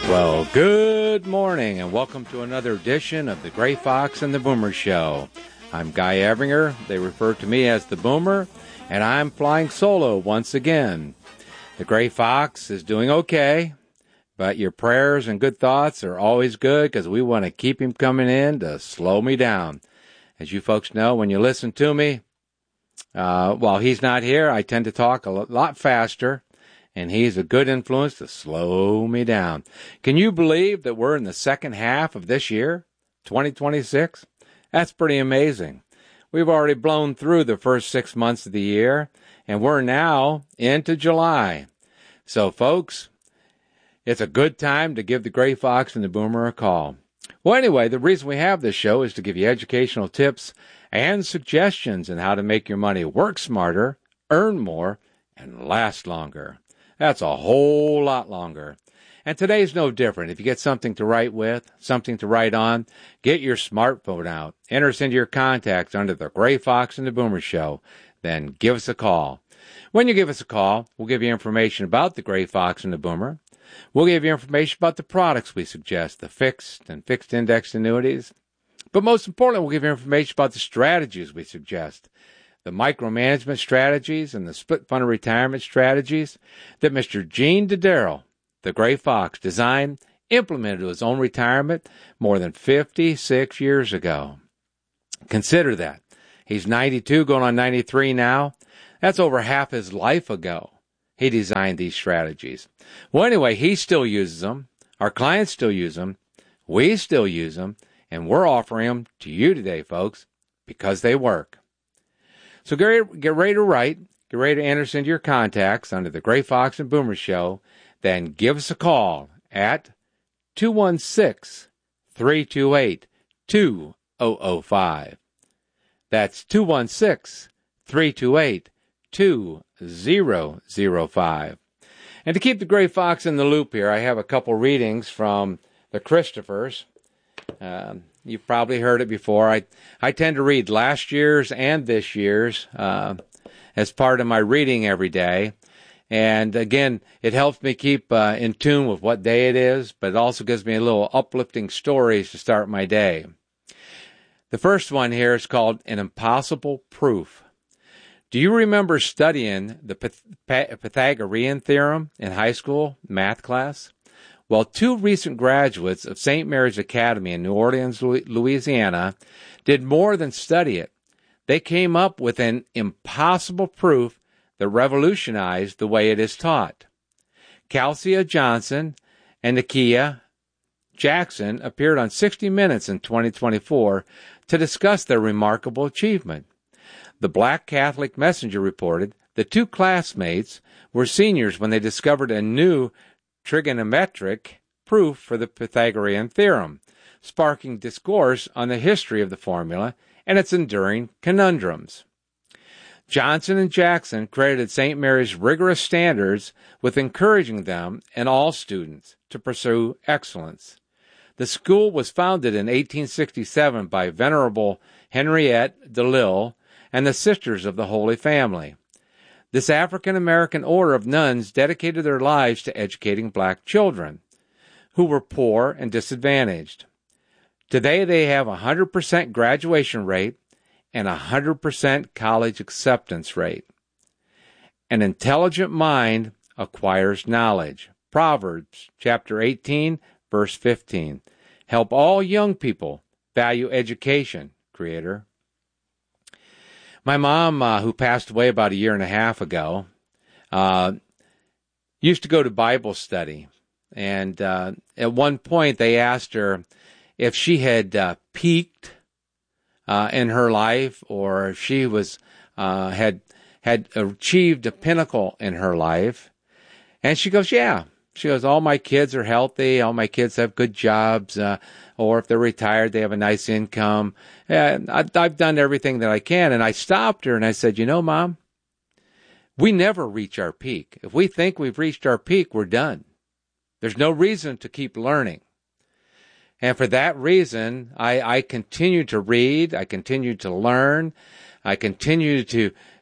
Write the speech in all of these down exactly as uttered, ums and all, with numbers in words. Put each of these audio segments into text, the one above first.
Well, good morning, and welcome to another edition of the Gray Fox and the Boomer Show. I'm Guy Evinger. They refer to me as the Boomer, and I'm flying solo once again. The Gray Fox is doing okay, but your prayers and good thoughts are always good because we want to keep him coming in to slow me down. As you folks know, when you listen to me, uh, while he's not here, I tend to talk a lot faster. And he's a good influence to slow me down. Can you believe that we're in the second half of this year, twenty twenty-six? That's pretty amazing. We've already blown through the first six months of the year, and we're now into July. So, folks, it's a good time to give the Gray Fox and the Boomer a call. Well, anyway, the reason we have this show is to give you educational tips and suggestions on how to make your money work smarter, earn more, and last longer. That's a whole lot longer. And today's no different. If you get something to write with, something to write on, get your smartphone out. Enter us into your contacts under the Gray Fox and the Boomer Show. Then give us a call. When you give us a call, we'll give you information about the Gray Fox and the Boomer. We'll give you information about the products we suggest, the fixed and fixed index annuities. But most importantly, we'll give you information about the strategies we suggest. The micromanagement strategies and the split fund retirement strategies that Mister Gene Dodaro, the Gray Fox, designed, implemented to his own retirement more than fifty-six years ago. Consider that. He's ninety-two, going on ninety-three now. That's over half his life ago. He designed these strategies. Well, anyway, he still uses them. Our clients still use them. We still use them. And we're offering them to you today, folks, because they work. So get ready, get ready to write, get ready to enter us into your contacts under the Gray Fox and Boomer Show. Then give us a call at two one six, three two eight, two zero zero five. That's two one six, three two eight, two zero zero five. And to keep the Gray Fox in the loop here, I have a couple readings from the Christophers. Um, You've probably heard it before. I, I tend to read last year's and this year's uh, as part of my reading every day. And again, it helps me keep uh, in tune with what day it is, but it also gives me a little uplifting stories to start my day. The first one here is called An Impossible Proof. Do you remember studying the Pythagorean theorem in high school math class? Well, two recent graduates of Saint Mary's Academy in New Orleans, Louisiana, did more than study it. They came up with an impossible proof that revolutionized the way it is taught. Calcia Johnson and Nakia Jackson appeared on sixty minutes in twenty twenty-four to discuss their remarkable achievement. The Black Catholic Messenger reported the two classmates were seniors when they discovered a new trigonometric proof for the Pythagorean theorem, sparking discourse on the history of the formula and its enduring conundrums. Johnson and Jackson credited Saint Mary's rigorous standards with encouraging them and all students to pursue excellence. The school was founded in eighteen sixty-seven by Venerable Henriette de Lille and the Sisters of the Holy Family. This African-American order of nuns dedicated their lives to educating black children who were poor and disadvantaged. Today they have a one hundred percent graduation rate and a one hundred percent college acceptance rate. An intelligent mind acquires knowledge. Proverbs chapter eighteen, verse fifteen. Help all young people value education, Creator. My mom, uh, who passed away about a year and a half ago, uh, used to go to Bible study. And uh, at one point they asked her if she had uh, peaked uh, in her life or if she was uh, had had achieved a pinnacle in her life. And she goes, yeah. She goes, all my kids are healthy. All my kids have good jobs. Uh, or if they're retired, they have a nice income. And I, I've done everything that I can. And I stopped her and I said, you know, Mom, we never reach our peak. If we think we've reached our peak, we're done. There's no reason to keep learning. And for that reason, I, I continue to read. I continue to learn. I continue to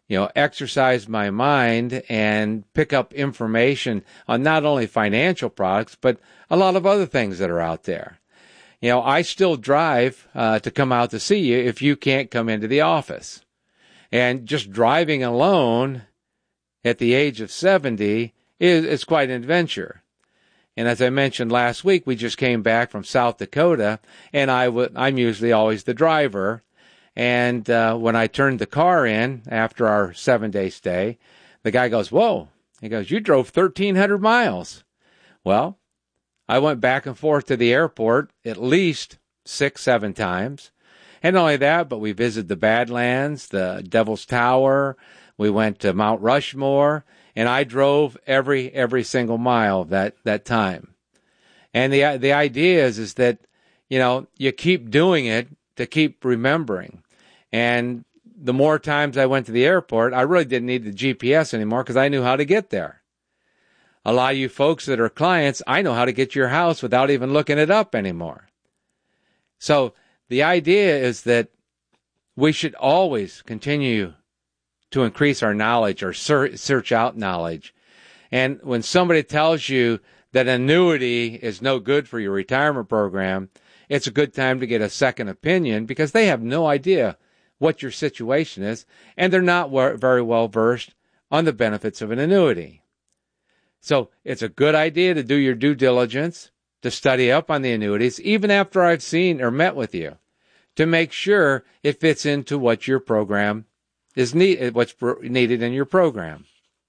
you know, exercise my mind and pick up information on not only financial products, but a lot of other things that are out there. You know, I still drive uh, to come out to see you if you can't come into the office. And just driving alone at the age of seventy is, is quite an adventure. And as I mentioned last week, we just came back from South Dakota, and I w- I'm usually always the driver. And uh, when I turned the car in after our seven-day stay, the guy goes, "Whoa." He goes, "You drove thirteen hundred miles. Well, I went back and forth to the airport at least six, seven times. And not only that, but we visited the Badlands, the Devil's Tower. We went to Mount Rushmore, and I drove every every single mile that, that time. And the the idea is, is that, you know, you keep doing it to keep remembering. And the more times I went to the airport, I really didn't need the G P S anymore because I knew how to get there. A lot of you folks that are clients, I know how to get to your house without even looking it up anymore. So the idea is that we should always continue to increase our knowledge or search out knowledge. And when somebody tells you that annuity is no good for your retirement program, it's a good time to get a second opinion because they have no idea what your situation is, and they're not very well versed on the benefits of an annuity. So it's a good idea to do your due diligence, to study up on the annuities, even after I've seen or met with you, to make sure it fits into what your program is need, what's needed in your program.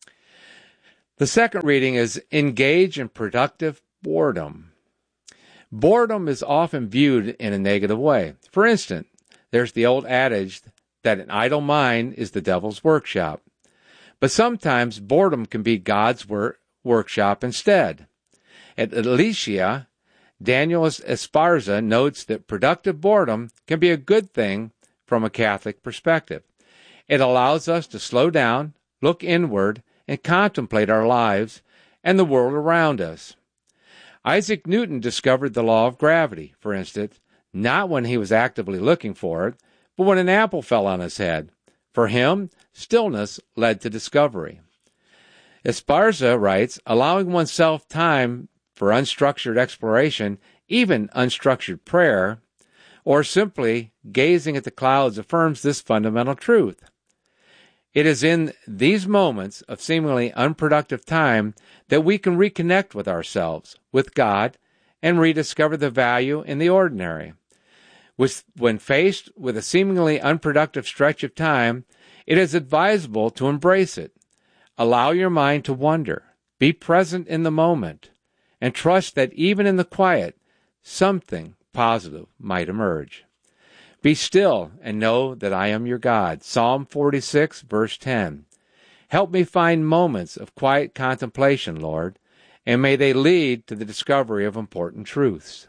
The second reading is engage in productive boredom. Boredom is often viewed in a negative way. For instance, there's the old adage that an idle mind is the devil's workshop. But sometimes boredom can be God's work, workshop instead. At Alicia, Daniel Esparza notes that productive boredom can be a good thing from a Catholic perspective. It allows us to slow down, look inward, and contemplate our lives and the world around us. Isaac Newton discovered the law of gravity, for instance, not when he was actively looking for it, but when an apple fell on his head. For him, stillness led to discovery. Esparza writes, allowing oneself time for unstructured exploration, even unstructured prayer, or simply gazing at the clouds affirms this fundamental truth. It is in these moments of seemingly unproductive time that we can reconnect with ourselves, with God, and rediscover the value in the ordinary. When faced with a seemingly unproductive stretch of time, it is advisable to embrace it. Allow your mind to wander. Be present in the moment, and trust that even in the quiet, something positive might emerge. Be still and know that I am your God. Psalm forty-six, verse ten. Help me find moments of quiet contemplation, Lord, and may they lead to the discovery of important truths.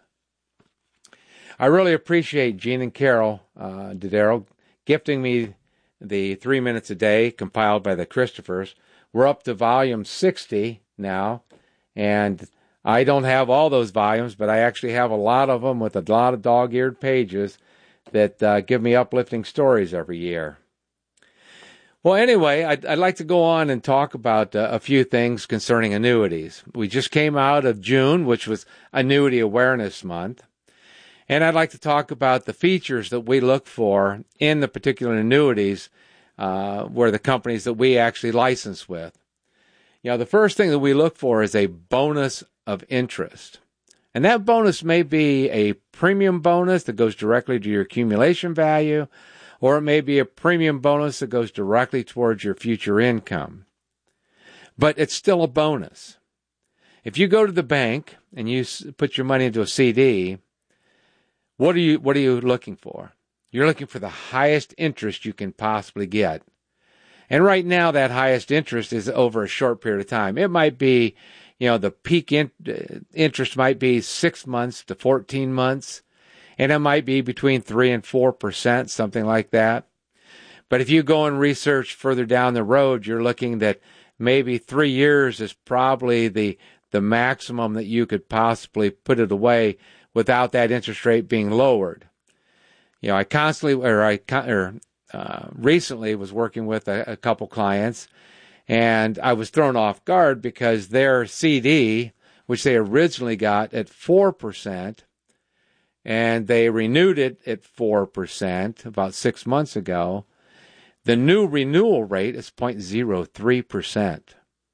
I really appreciate Gene and Carol uh, Dodaro gifting me the Three Minutes a Day compiled by the Christophers. We're up to volume sixty now, and I don't have all those volumes, but I actually have a lot of them with a lot of dog-eared pages that uh, give me uplifting stories every year. Well, anyway, I'd, I'd like to go on and talk about uh, a few things concerning annuities. We just came out of June, which was Annuity Awareness Month, and I'd like to talk about the features that we look for in the particular annuities uh, where the companies that we actually license with. You know, the first thing that we look for is a bonus of interest. And that bonus may be a premium bonus that goes directly to your accumulation value, or it may be a premium bonus that goes directly towards your future income. But it's still a bonus. If you go to the bank and you put your money into a C D, what are you what are you looking for? You're looking for the highest interest you can possibly get. And right now, that highest interest is over a short period of time. It might be, you know, the peak in, uh, interest might be six months to fourteen months, and it might be between three and four percent, something like that. But if you go and research further down the road, you're looking that maybe three years is probably the the maximum that you could possibly put it away without that interest rate being lowered. You know, I constantly, or I, or uh, recently was working with a, a couple clients, and I was thrown off guard because their C D, which they originally got at four percent, and they renewed it at four percent about six months ago, the new renewal rate is zero point zero three percent.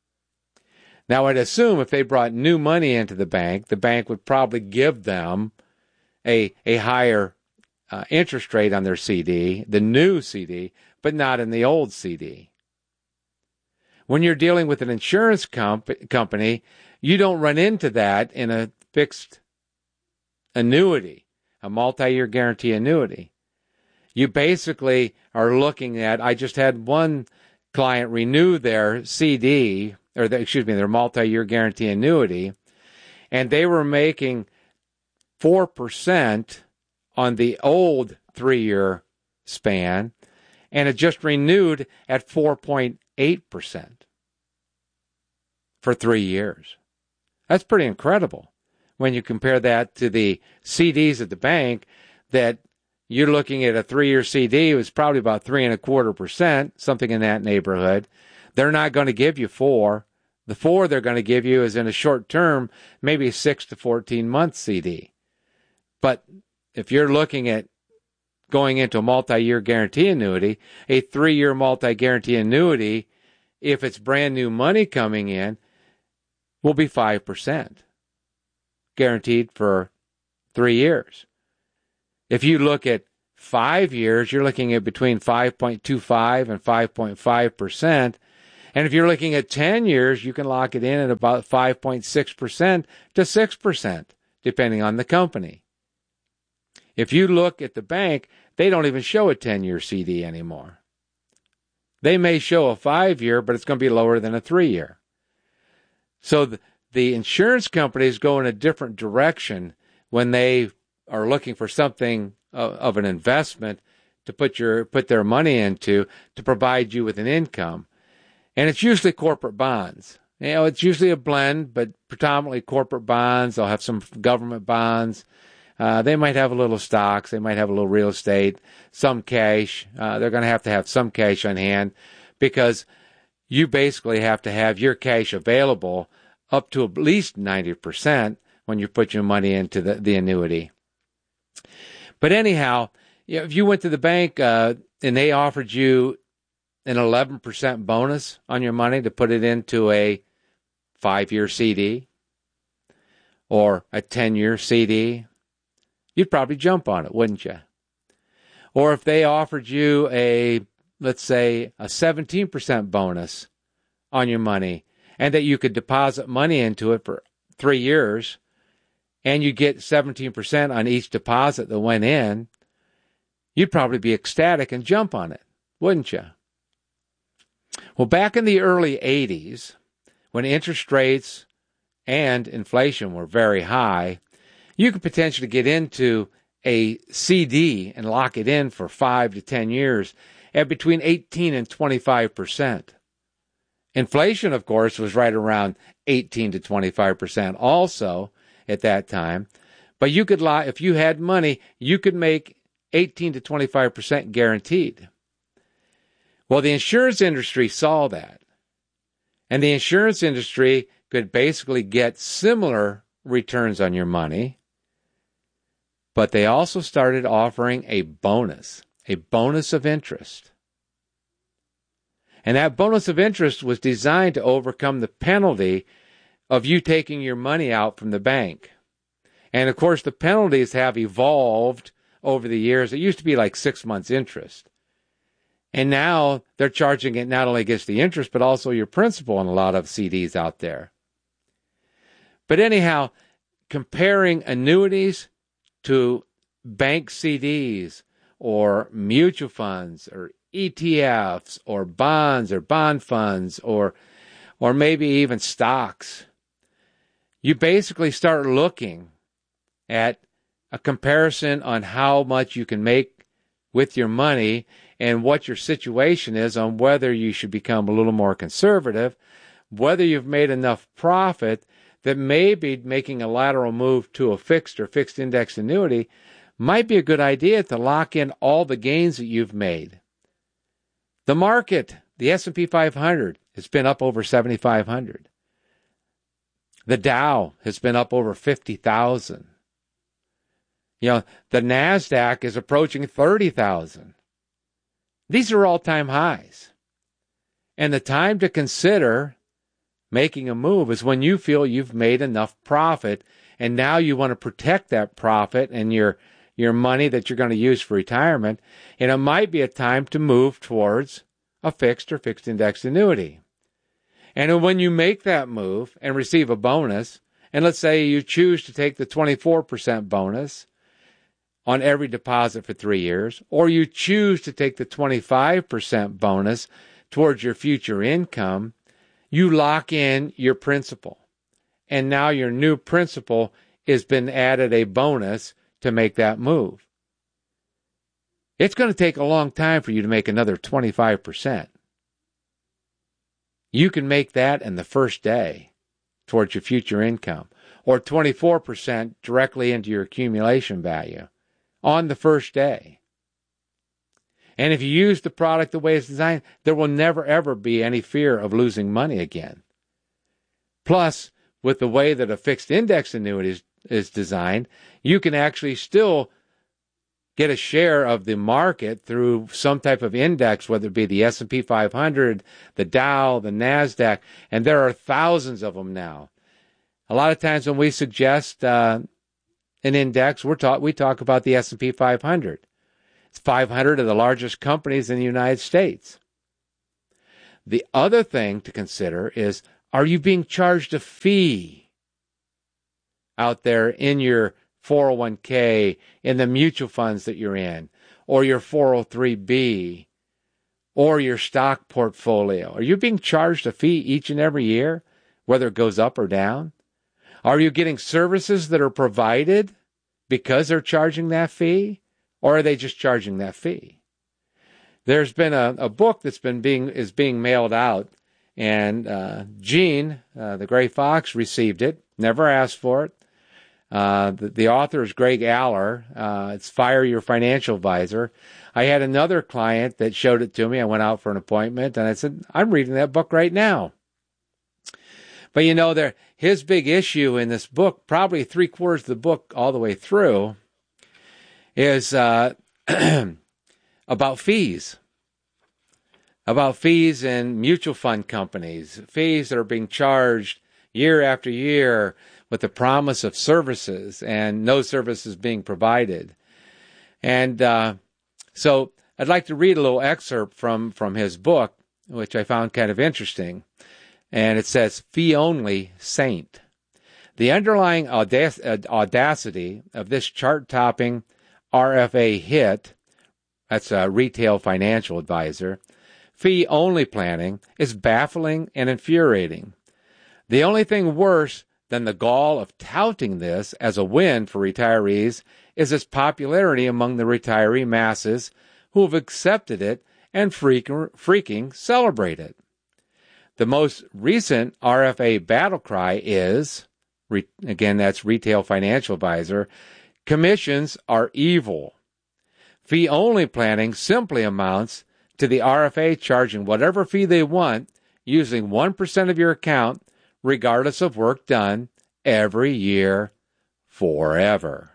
Now, I'd assume if they brought new money into the bank, the bank would probably give them a, a higher uh, interest rate on their C D, the new C D, but not in the old C D. When you're dealing with an insurance comp- company, you don't run into that in a fixed annuity, a multi-year guarantee annuity. You basically are looking at, I just had one client renew their C D, or the, excuse me, their multi-year guarantee annuity, and they were making four percent on the old three-year span, and it just renewed at four point eight percent for three years. That's pretty incredible when you compare that to the C Ds at the bank that you're looking at. A three-year C D was probably about three and a quarter percent, something in that neighborhood. They're not going to give you four. The four they're going to give you is in a short term, maybe six to fourteen month C D. But if you're looking at going into a multi-year guarantee annuity, a three-year multi-guarantee annuity, if it's brand new money coming in, will be five percent guaranteed for three years. If you look at five years, you're looking at between five point two five and five point five percent. And if you're looking at ten years, you can lock it in at about five point six percent to six percent, depending on the company. If you look at the bank, they don't even show a ten-year C D anymore. They may show a five-year, but it's going to be lower than a three-year. So the, the insurance companies go in a different direction when they are looking for something of, of an investment to put your put their money into to provide you with an income. And it's usually corporate bonds. You know, it's usually a blend, but predominantly corporate bonds. They'll have some government bonds. Uh, they might have a little stocks. They might have a little real estate, some cash. Uh, they're going to have to have some cash on hand because you basically have to have your cash available up to at least ninety percent when you put your money into the, the annuity. But anyhow, you know, if you went to the bank uh, and they offered you an eleven percent bonus on your money to put it into a five-year C D or a ten-year C D, you'd probably jump on it, wouldn't you? Or if they offered you a, let's say, a seventeen percent bonus on your money and that you could deposit money into it for three years and you get seventeen percent on each deposit that went in, you'd probably be ecstatic and jump on it, wouldn't you? Well, back in the early eighties, when interest rates and inflation were very high, you could potentially get into a C D and lock it in for five to ten years at between eighteen and twenty-five percent. Inflation, of course, was right around eighteen to twenty-five percent also at that time. But you could lock, if you had money, you could make eighteen to twenty-five percent guaranteed. Well, the insurance industry saw that. And the insurance industry could basically get similar returns on your money. But they also started offering a bonus, a bonus of interest. And that bonus of interest was designed to overcome the penalty of you taking your money out from the bank. And of course, the penalties have evolved over the years. It used to be like six months interest. And now they're charging it not only against the interest, but also your principal on a lot of C Ds out there. But anyhow, comparing annuities to bank C Ds or mutual funds or E T Fs or bonds or bond funds or or maybe even stocks, you basically start looking at a comparison on how much you can make with your money and what your situation is on whether you should become a little more conservative, whether you've made enough profit that maybe making a lateral move to a fixed or fixed index annuity might be a good idea to lock in all the gains that you've made The market, the S and P five hundred, has been up over seventy-five hundred. The Dow has been up over fifty thousand. You know, the NASDAQ is approaching thirty thousand. These are all-time highs. And the time to consider making a move is when you feel you've made enough profit, and now you want to protect that profit and your your money that you're going to use for retirement, and it might be a time to move towards a fixed or fixed index annuity. And when you make that move and receive a bonus, and let's say you choose to take the twenty-four percent bonus on every deposit for three years, or you choose to take the twenty-five percent bonus towards your future income, you lock in your principal. And now your new principal has been added a bonus to make that move. It's going to take a long time for you to make another twenty-five percent. You can make that in the first day towards your future income, or twenty-four percent directly into your accumulation value on the first day. And if you use the product the way it's designed, there will never, ever be any fear of losing money again. Plus, with the way that a fixed index annuity is, is designed, you can actually still get a share of the market through some type of index, whether it be the S and P five hundred, the Dow, the NASDAQ, and there are thousands of them now. A lot of times when we suggest uh, an index, we're talk, we talk about the S and P five hundred. It's five hundred of the largest companies in the United States. The other thing to consider is, are you being charged a fee out there in your four oh one k, in the mutual funds that you're in, or your four oh three b, or your stock portfolio? Are you being charged a fee each and every year, whether it goes up or down? Are you getting services that are provided because they're charging that fee, or are they just charging that fee? There's been a, a book that's been being is being mailed out, and uh, Gene, uh, the Gray Fox, received it, never asked for it. Uh, the, the author is Greg Aller. Uh, it's Fire Your Financial Advisor. I had another client that showed it to me. I went out for an appointment, and I said, I'm reading that book right now. But, you know, there his big issue in this book, probably three-quarters of the book all the way through, is uh, about fees. About fees in mutual fund companies, fees that are being charged year after year with the promise of services and no services being provided. And uh, so I'd like to read a little excerpt from, from his book, which I found kind of interesting. And it says, Fee-Only Saint. The underlying audac- audacity of this chart-topping R F A hit, that's a retail financial advisor, fee-only planning, is baffling and infuriating. The only thing worse than the gall of touting this as a win for retirees is its popularity among the retiree masses who have accepted it and freak, freaking celebrate it. The most recent R F A battle cry is, re, again, that's Retail Financial Advisor, commissions are evil. Fee-only planning simply amounts to the R F A charging whatever fee they want using one percent of your account, regardless of work done, every year, forever.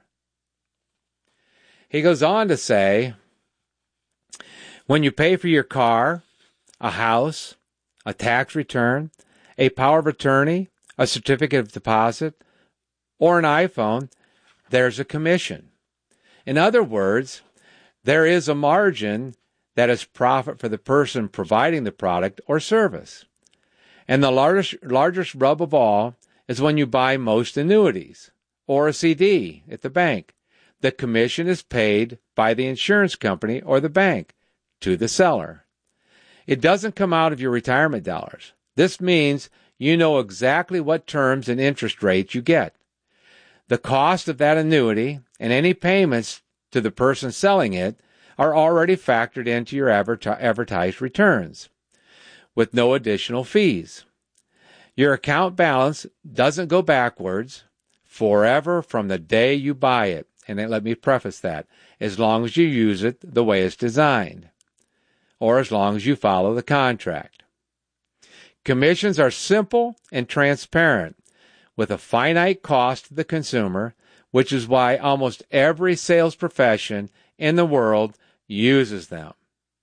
He goes on to say, when you pay for your car, a house, a tax return, a power of attorney, a certificate of deposit, or an iPhone, there's a commission. In other words, there is a margin that is profit for the person providing the product or service. And the largest, largest rub of all is when you buy most annuities or a C D at the bank. The commission is paid by the insurance company or the bank to the seller. It doesn't come out of your retirement dollars. This means you know exactly what terms and interest rates you get. The cost of that annuity and any payments to the person selling it are already factored into your advertised returns with no additional fees. Your account balance doesn't go backwards forever from the day you buy it. And let me preface that, as long as you use it the way it's designed. or as long as you follow the contract. Commissions are simple and transparent, with a finite cost to the consumer, which is why almost every sales profession in the world uses them.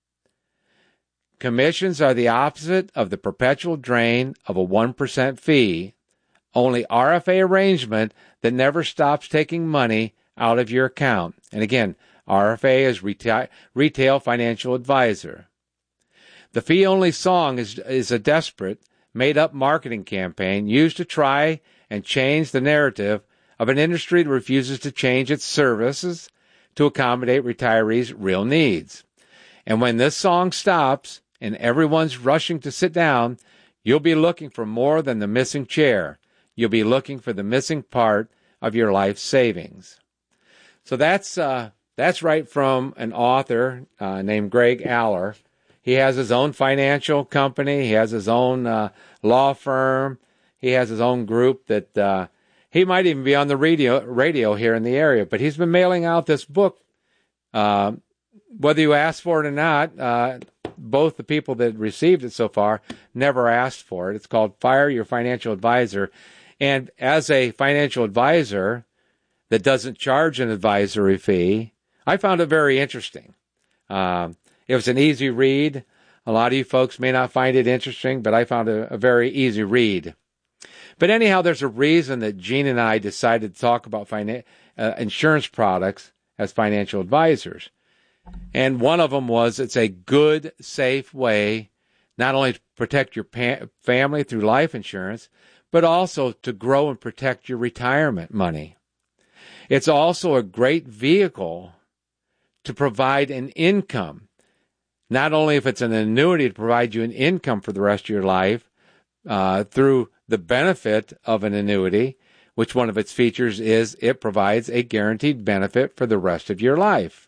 Commissions are the opposite of the perpetual drain of a one percent fee, only R F A arrangement that never stops taking money out of your account. And again, R F A is retail, retail financial advisor. The fee-only song is, is a desperate, made-up marketing campaign used to try and change the narrative of an industry that refuses to change its services to accommodate retirees' real needs. And when this song stops and everyone's rushing to sit down, you'll be looking for more than the missing chair. You'll be looking for the missing part of your life savings. So that's uh, that's right from an author uh, named Greg Aller. He has his own financial company. He has his own uh, law firm. He has his own group that uh, he might even be on the radio radio here in the area. But he's been mailing out this book, uh, whether you ask for it or not. Uh, both the people that received it so far never asked for it. It's called Fire Your Financial Advisor. And as a financial advisor that doesn't charge an advisory fee, I found it very interesting. Um, it was an easy read. A lot of you folks may not find it interesting, but I found it a very easy read. But anyhow, there's a reason that Gene and I decided to talk about finan- uh, insurance products as financial advisors. And one of them was it's a good, safe way not only to protect your pa- family through life insurance, but also to grow and protect your retirement money. It's also a great vehicle to provide an income, not only if it's an annuity to provide you an income for the rest of your life uh, through the benefit of an annuity, which one of its features is it provides a guaranteed benefit for the rest of your life.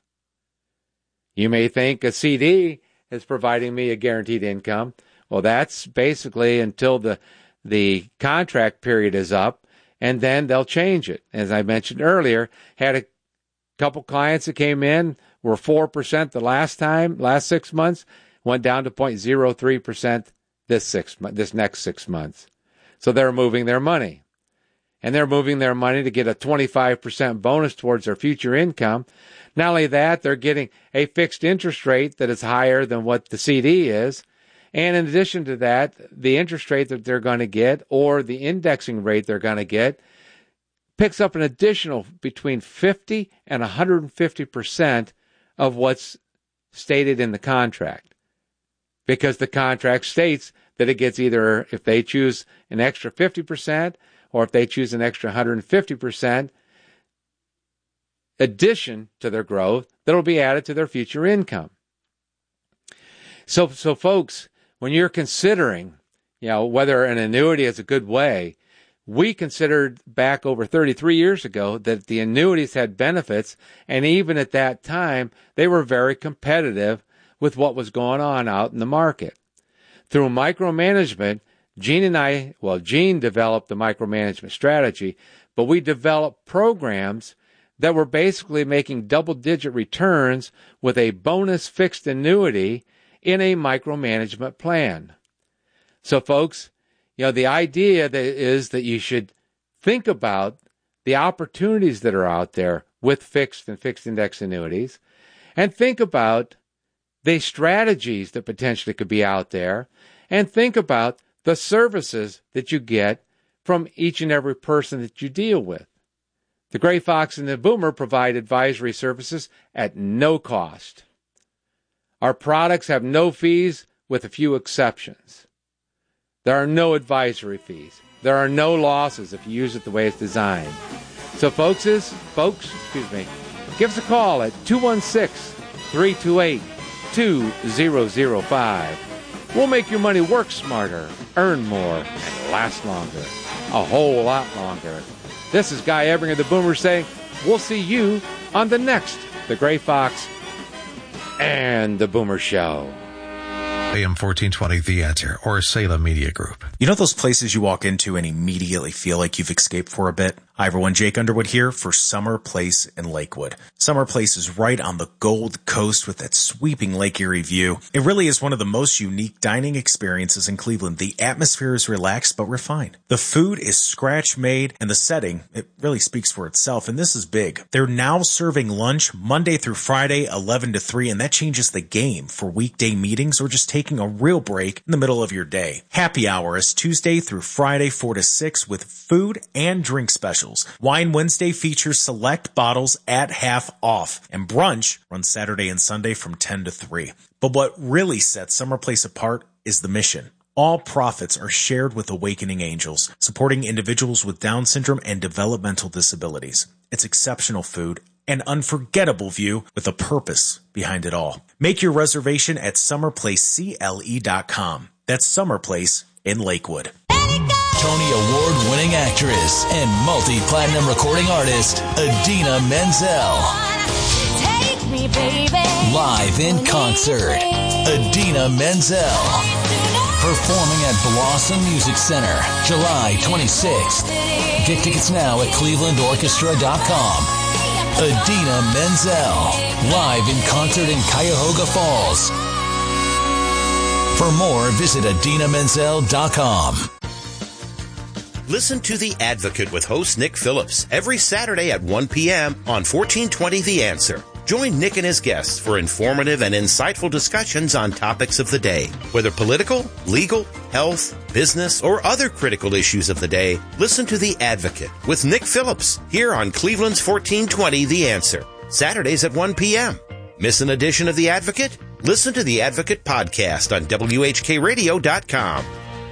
You may think a C D is providing me a guaranteed income. Well, that's basically until the the contract period is up, and then they'll change it. As I mentioned earlier, had a couple clients that came in, were four percent the last time, last six months, went down to zero point zero three percent this six this next six months. So they're moving their money. And they're moving their money to get a twenty-five percent bonus towards their future income. Not only that, they're getting a fixed interest rate that is higher than what the C D is. And in addition to that, the interest rate that they're going to get or the indexing rate they're going to get picks up an additional between fifty and one hundred fifty percent of what's stated in the contract. Because the contract states that it gets either, if they choose an extra fifty percent or if they choose an extra one hundred fifty percent addition to their growth, that'll be added to their future income. So, so folks, when you're considering, you know, whether an annuity is a good way, we considered back over thirty-three years ago that the annuities had benefits, and even at that time, they were very competitive with what was going on out in the market. Through micromanagement, Gene and I, well, Gene developed the micromanagement strategy, but we developed programs that were basically making double-digit returns with a bonus fixed annuity in a micromanagement plan. So, folks, you know, the idea that is that you should think about the opportunities that are out there with fixed and fixed index annuities, and think about the strategies that potentially could be out there, and think about the services that you get from each and every person that you deal with. The Gray Fox and the Boomer provide advisory services at no cost. Our products have no fees with a few exceptions. There are no advisory fees. There are no losses if you use it the way it's designed. So folks, is, folks, excuse me, give us a call at two one six, three two eight, two zero zero five. We'll make your money work smarter, earn more, and last longer. A whole lot longer. This is Guy Ebringer, the Boomer, saying we'll see you on the next The Gray Fox and the Boomer Show. A M fourteen twenty, The Answer, or Salem Media Group. You know those places you walk into and immediately feel like you've escaped for a bit? Hi everyone, Jake Underwood here for Summer Place in Lakewood. Summer Place is right on the Gold Coast with that sweeping Lake Erie view. It really is one of the most unique dining experiences in Cleveland. The atmosphere is relaxed but refined. The food is scratch-made, and the setting, it really speaks for itself, and this is big. They're now serving lunch Monday through Friday, eleven to three, and that changes the game for weekday meetings or just taking a real break in the middle of your day. Happy hour is Tuesday through Friday, four to six, with food and drink specials. Wine Wednesday features select bottles at half off, and brunch runs Saturday and Sunday from ten to three. But what really sets Summer Place apart is the mission. All profits are shared with Awakening Angels, supporting individuals with Down syndrome and developmental disabilities. It's exceptional food, an unforgettable view with a purpose behind it all. Make your reservation at summer place c l e dot com. That's Summer Place in Lakewood. Tony Award-winning actress and multi-platinum recording artist, Idina Menzel. Take me, baby. Live in concert, Idina Menzel. Performing at Blossom Music Center, July twenty-sixth. Get tickets now at cleveland orchestra dot com. Idina Menzel, live in concert in Cuyahoga Falls. For more, visit idina menzel dot com. Listen to The Advocate with host Nick Phillips every Saturday at one p.m. on fourteen twenty The Answer. Join Nick and his guests for informative and insightful discussions on topics of the day. Whether political, legal, health, business, or other critical issues of the day, listen to The Advocate with Nick Phillips here on Cleveland's fourteen twenty The Answer. Saturdays at one p.m. Miss an edition of The Advocate? Listen to The Advocate podcast on w h k radio dot com.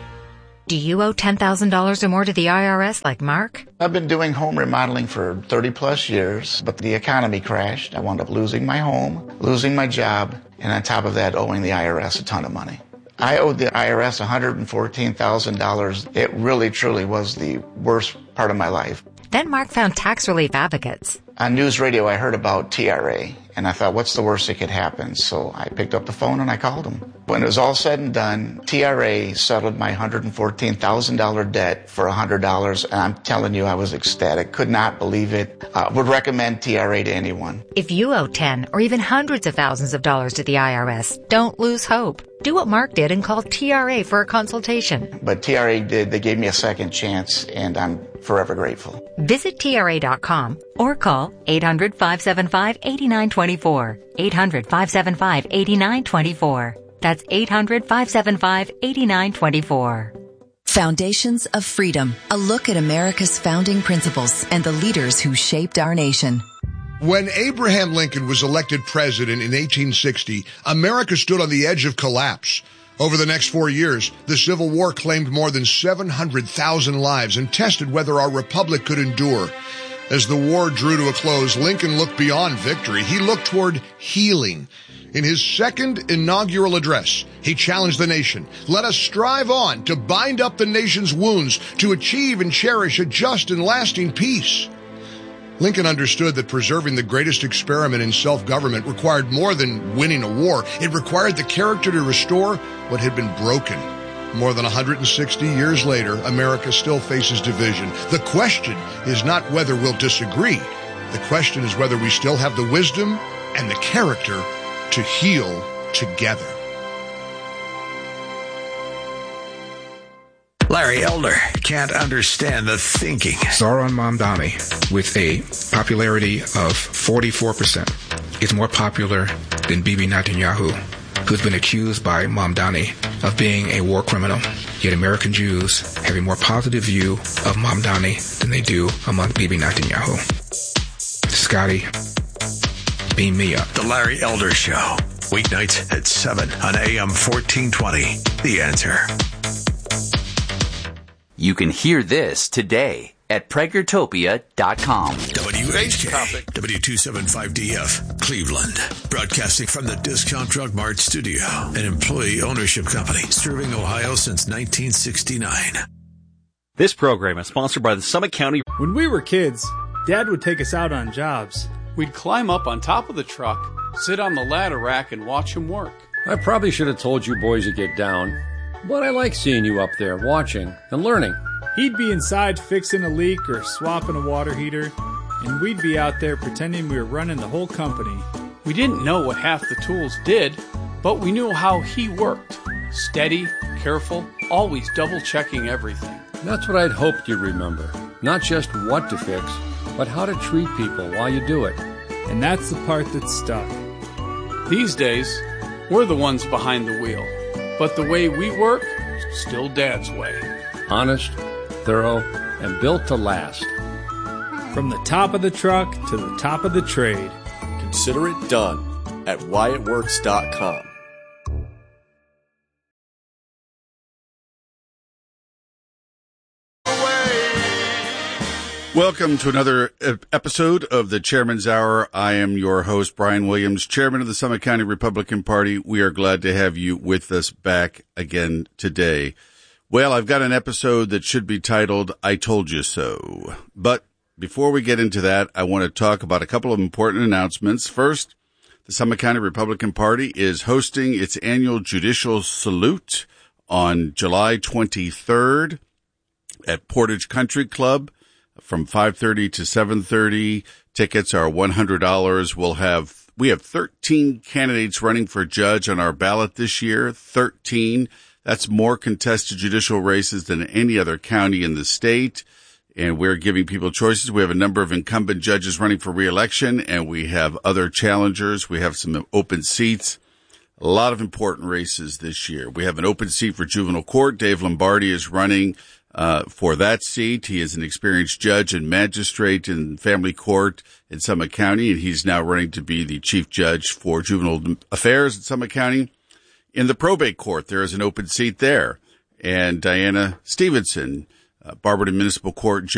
Do you owe ten thousand dollars or more to the I R S like Mark? I've been doing home remodeling for thirty plus years, but the economy crashed. I wound up losing my home, losing my job, and on top of that, owing the I R S a ton of money. I owed the I R S one hundred fourteen thousand dollars. It really, truly was the worst part of my life. Then Mark found Tax Relief Advocates. On news radio, I heard about T R A, and I thought, what's the worst that could happen? So I picked up the phone and I called them. When it was all said and done, T R A settled my one hundred fourteen thousand dollars debt for one hundred dollars, and I'm telling you, I was ecstatic. Could not believe it. Uh, would recommend T R A to anyone. If you owe ten or even hundreds of thousands of dollars to the I R S, don't lose hope. Do what Mark did and call T R A for a consultation. But T R A did. They gave me a second chance, and I'm forever grateful. Visit T R A dot com or call eight hundred, five seven five, eight nine two four. eight hundred, five seven five, eight nine two four. That's eight hundred, five seven five, eight nine two four. Foundations of Freedom, a look at America's founding principles and the leaders who shaped our nation. When Abraham Lincoln was elected president in eighteen sixty, America stood on the edge of collapse. Over the next four years, the Civil War claimed more than seven hundred thousand lives and tested whether our republic could endure. As the war drew to a close, Lincoln looked beyond victory. He looked toward healing. In his second inaugural address, he challenged the nation. Let us strive on to bind up the nation's wounds, to achieve and cherish a just and lasting peace. Lincoln understood that preserving the greatest experiment in self-government required more than winning a war. It required the character to restore what had been broken. More than one hundred sixty years later, America still faces division. The question is not whether we'll disagree. The question is whether we still have the wisdom and the character to heal together. Larry Elder can't understand the thinking. Zohran Mamdani, with a popularity of forty-four percent, is more popular than Bibi Netanyahu, who's been accused by Mamdani of being a war criminal. Yet American Jews have a more positive view of Mamdani than they do among Bibi Netanyahu. Scotty, beam me up. The Larry Elder Show, weeknights at seven on A M fourteen twenty. The Answer. You can hear this today at Pragertopia dot com. W H K, W two seventy-five D F, Cleveland. Broadcasting from the Discount Drug Mart studio, an employee ownership company serving Ohio since nineteen sixty-nine. This program is sponsored by the Summit County. When we were kids, Dad would take us out on jobs. We'd climb up on top of the truck, sit on the ladder rack, and watch him work. I probably should have told you boys to get down, but I like seeing you up there watching and learning. He'd be inside fixing a leak or swapping a water heater, and we'd be out there pretending we were running the whole company. We didn't know what half the tools did, but we knew how he worked. Steady, careful, always double-checking everything. That's what I'd hoped you'd remember. Not just what to fix, but how to treat people while you do it. And that's the part that stuck. These days, we're the ones behind the wheel. But the way we work, still Dad's way. Honest, thorough, and built to last. From the top of the truck to the top of the trade. Consider it done at Wyatt Works dot com. Welcome to another episode of the Chairman's Hour. I am your host, Brian Williams, Chairman of the Summit County Republican Party. We are glad to have you with us back again today. Well, I've got an episode that should be titled, I Told You So. But before we get into that, I want to talk about a couple of important announcements. First, the Summit County Republican Party is hosting its annual Judicial Salute on July twenty-third at Portage Country Club. From five thirty to seven thirty, tickets are one hundred dollars. We'll have, we have thirteen candidates running for judge on our ballot this year. thirteen. That's more contested judicial races than any other county in the state. And we're giving people choices. We have a number of incumbent judges running for re-election, and we have other challengers. We have some open seats. A lot of important races this year. We have an open seat for juvenile court. Dave Lombardi is running Uh, for that seat. He is an experienced judge and magistrate in family court in Summit County, and he's now running to be the chief judge for juvenile affairs in Summit County. In the probate court, there is an open seat there. And Diana Stevenson, uh, Barberton Municipal Court judge,